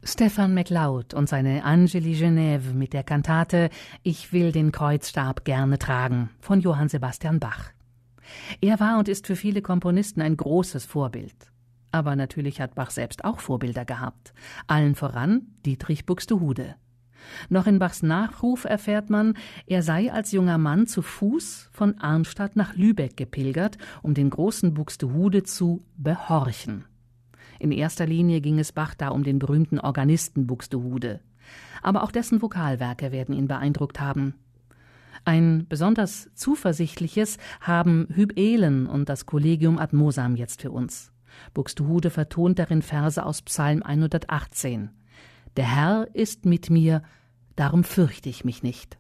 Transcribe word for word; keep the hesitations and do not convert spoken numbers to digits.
Stefan MacLeod und seine Angeli Genève mit der Kantate »Ich will den Kreuzstab gerne tragen« von Johann Sebastian Bach. Er war und ist für viele Komponisten ein großes Vorbild. Aber natürlich hat Bach selbst auch Vorbilder gehabt. Allen voran Dietrich Buxtehude. Noch in Bachs Nachruf erfährt man, er sei als junger Mann zu Fuß von Arnstadt nach Lübeck gepilgert, um den großen Buxtehude zu behorchen. In erster Linie ging es Bach da um den berühmten Organisten Buxtehude. Aber auch dessen Vokalwerke werden ihn beeindruckt haben. Ein besonders zuversichtliches haben Huub Ehlen und das Collegium ad Mosam jetzt für uns. Buxtehude vertont darin Verse aus Psalm hundertachtzehn. »Der Herr ist mit mir, darum fürchte ich mich nicht.«